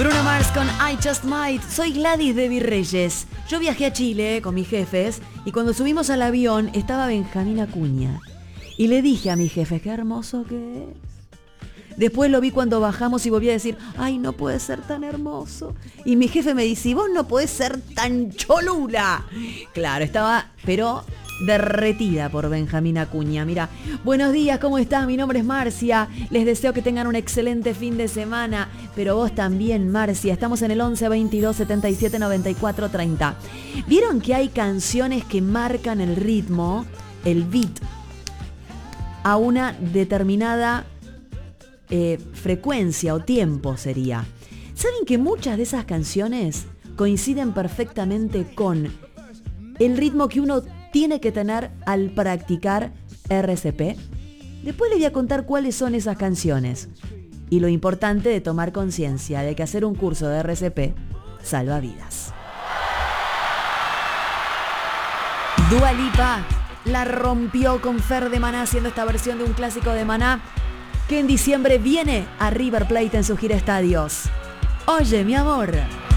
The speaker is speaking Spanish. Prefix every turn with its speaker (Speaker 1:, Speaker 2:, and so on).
Speaker 1: Bruno Mars con I Just Might. Soy Gladys de Virreyes. Yo viajé a Chile con mis jefes y cuando subimos al avión estaba Benjamín Acuña. Y le dije a mi jefe, qué hermoso que es. Después lo vi cuando bajamos y volví a decir, ay, no puede ser tan hermoso. Y mi jefe me dice, vos no podés ser tan cholula. Claro, estaba, pero derretida por Benjamín Acuña. Mira, buenos días, ¿cómo estás? Mi nombre es Marcia. Les deseo que tengan un excelente fin de semana. Pero vos también, Marcia. Estamos en el 11 22 77 94 30. ¿Vieron que hay canciones que marcan el ritmo, el beat, a una determinada frecuencia o tiempo sería? ¿Saben que muchas de esas canciones coinciden perfectamente con el ritmo que uno tiene que tener al practicar RCP? Después les voy a contar cuáles son esas canciones y lo importante de tomar conciencia de que hacer un curso de RCP salva vidas. Dua Lipa la rompió con Fer de Maná haciendo esta versión de un clásico de Maná que en diciembre viene a River Plate en su gira estadios. Oye, mi amor.